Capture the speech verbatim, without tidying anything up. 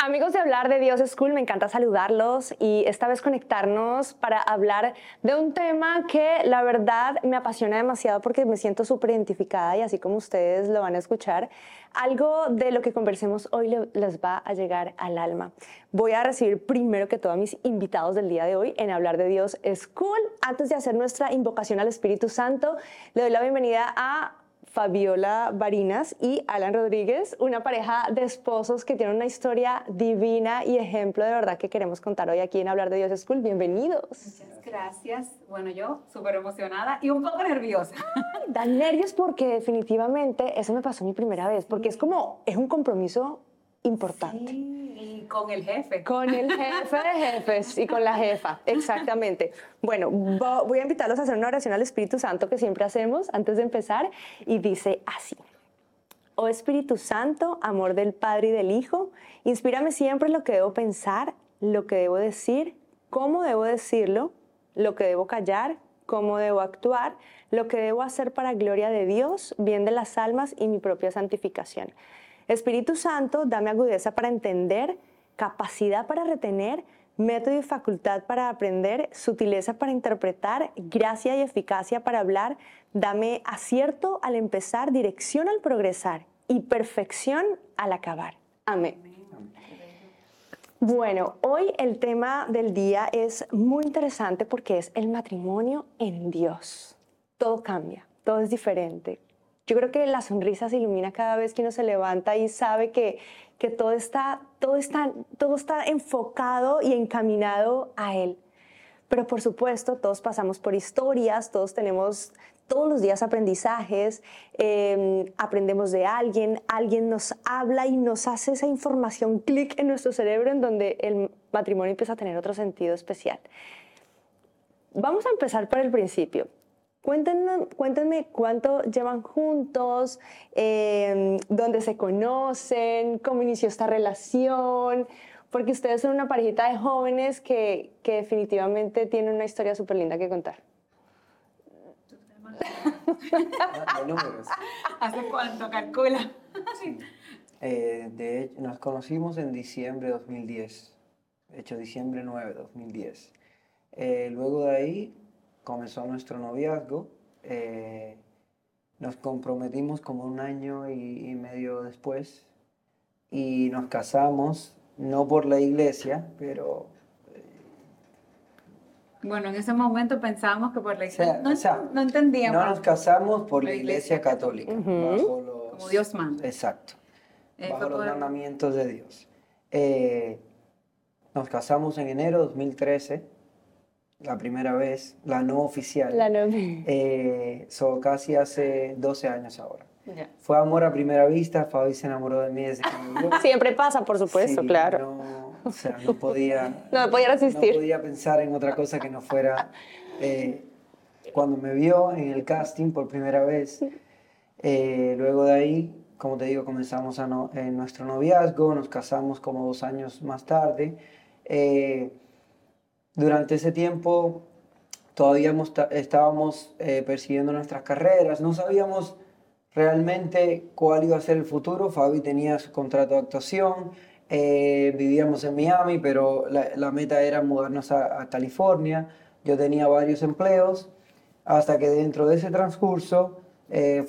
Amigos de Hablar de Dios School, me encanta saludarlos y esta vez conectarnos para hablar de un tema que la verdad me apasiona demasiado porque me siento súper identificada y así como ustedes lo van a escuchar, algo de lo que conversemos hoy le- les va a llegar al alma. Voy a recibir primero que todo a mis invitados del día de hoy en Hablar de Dios School. Antes de hacer nuestra invocación al Espíritu Santo, le doy la bienvenida a Fabiola Barinas y Alan Rodríguez, una pareja de esposos que tienen una historia divina y ejemplo de verdad que queremos contar hoy aquí en Hablar de Dios School. Bienvenidos. Muchas gracias. Bueno, yo súper emocionada y un poco nerviosa. Dan nervios porque definitivamente eso me pasó mi primera vez, porque es como, es un compromiso importante. Sí, y con el jefe. Con el jefe de jefes y con la jefa, exactamente. Bueno, vo- voy a invitarlos a hacer una oración al Espíritu Santo que siempre hacemos antes de empezar y dice así. Oh Espíritu Santo, amor del Padre y del Hijo, inspírame siempre en lo que debo pensar, lo que debo decir, cómo debo decirlo, lo que debo callar, cómo debo actuar, lo que debo hacer para gloria de Dios, bien de las almas y mi propia santificación. Espíritu Santo, dame agudeza para entender, capacidad para retener, método y facultad para aprender, sutileza para interpretar, gracia y eficacia para hablar, dame acierto al empezar, dirección al progresar y perfección al acabar. Amén. Bueno, hoy el tema del día es muy interesante porque es el matrimonio en Dios. Todo cambia, todo es diferente. Yo creo que la sonrisa se ilumina cada vez que uno se levanta y sabe que, que todo, está, todo, está, todo está enfocado y encaminado a Él. Pero por supuesto, todos pasamos por historias, todos tenemos todos los días aprendizajes, eh, aprendemos de alguien, alguien nos habla y nos hace esa información clic en nuestro cerebro en donde el matrimonio empieza a tener otro sentido especial. Vamos a empezar por el principio. Cuéntenme, cuéntenme cuánto llevan juntos, eh, dónde se conocen, cómo inició esta relación, porque ustedes son una parejita de jóvenes que, que definitivamente tienen una historia súper linda que contar. De números. ¿Hace cuánto? Calcula. Sí. Eh, de hecho, nos conocimos en diciembre de dos mil diez. De hecho, diciembre nueve de dos mil diez. Eh, luego de ahí comenzó nuestro noviazgo. Eh, nos comprometimos como un año y, y medio después. Y nos casamos, no por la iglesia, pero... Bueno, en ese momento pensábamos que por la O sea, iglesia... No, o sea, no entendíamos. no nos casamos por la La iglesia iglesia católica, Ujú. bajo los... Como Dios manda. Exacto. Eh, bajo fue los por- mandamientos de Dios. Eh, nos casamos en enero de dos mil trece, la primera vez, la no oficial. La no- Eh, so, casi hace doce años ahora. Ya. Fue amor a primera vista, Fabi se enamoró de mí desde que me vio. Siempre pasa, por supuesto, Sí, claro. No, o sea, no podía, No podía resistir. no podía pensar en otra cosa que no fuera... eh, cuando me vio en el casting por primera vez, eh, luego de ahí, como te digo, comenzamos a no- eh, nuestro noviazgo, nos casamos como dos años más tarde. Eh, durante ese tiempo todavía hemos ta- estábamos eh, persiguiendo nuestras carreras, no sabíamos realmente cuál iba a ser el futuro. Fabi tenía su contrato de actuación, eh, vivíamos en Miami, pero la, la meta era mudarnos a, a California. Yo tenía varios empleos, hasta que dentro de ese transcurso eh,